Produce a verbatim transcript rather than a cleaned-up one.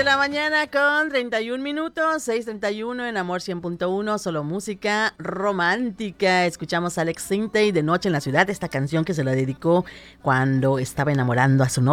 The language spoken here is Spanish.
la mañana con treinta y un minutos, seis treinta y uno en Amor cien punto uno, solo música romántica. Escuchamos a Alex Sintek, De Noche en la Ciudad, esta canción que se la dedicó cuando estaba enamorando a su novia.